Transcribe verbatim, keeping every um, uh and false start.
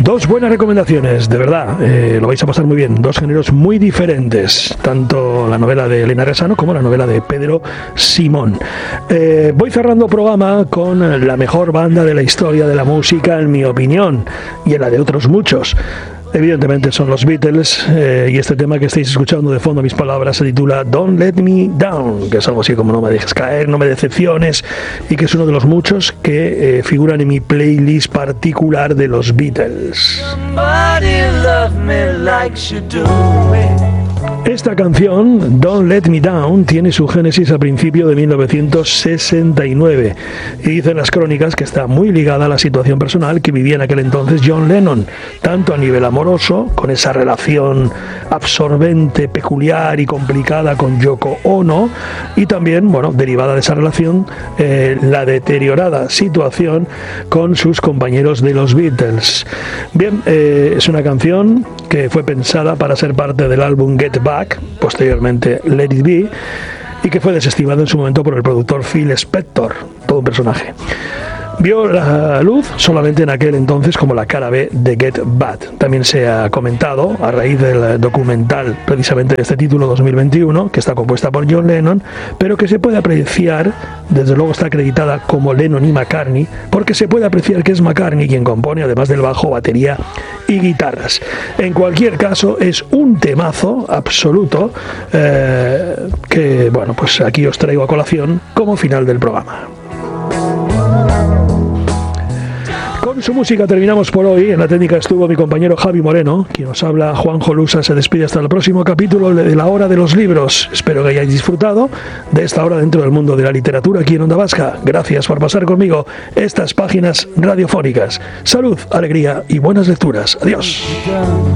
Dos buenas recomendaciones, de verdad, eh, lo vais a pasar muy bien. Dos géneros muy diferentes, tanto la novela de Elena Resano como la novela de Pedro Simón. Eh, voy cerrando programa con la mejor banda de la historia de la música, en mi opinión, y en la de otros muchos. Evidentemente son los Beatles, eh, y este tema que estáis escuchando de fondo, mis palabras, se titula Don't Let Me Down, que es algo así como no me dejes caer, no me decepciones, y que es uno de los muchos que eh, figuran en mi playlist particular de los Beatles. Esta canción, Don't Let Me Down, tiene su génesis a principios de mil novecientos sesenta y nueve y dicen las crónicas que está muy ligada a la situación personal que vivía en aquel entonces John Lennon, tanto a nivel amoroso, con esa relación absorbente, peculiar y complicada con Yoko Ono, y también, bueno, derivada de esa relación, eh, la deteriorada situación con sus compañeros de los Beatles. Bien, eh, es una canción que fue pensada para ser parte del álbum Get Back, posteriormente Let It Be, y que fue desestimado en su momento por el productor Phil Spector, todo un personaje. Vio la luz solamente en aquel entonces como la cara B de Get Back. También se ha comentado, a raíz del documental precisamente de este título dos mil veintiuno, que está compuesta por John Lennon, pero que se puede apreciar, desde luego está acreditada como Lennon y McCartney, porque se puede apreciar que es McCartney quien compone, además del bajo, batería y guitarras. En cualquier caso, es un temazo absoluto, eh, que, bueno, pues aquí os traigo a colación como final del programa. Con su música terminamos por hoy. En la técnica estuvo mi compañero Javi Moreno, quien os habla, Juanjo Lusa, se despide hasta el próximo capítulo de La Hora de los Libros. Espero que hayáis disfrutado de esta hora dentro del mundo de la literatura aquí en Onda Vasca. Gracias por pasar conmigo estas páginas radiofónicas. Salud, alegría y buenas lecturas. Adiós.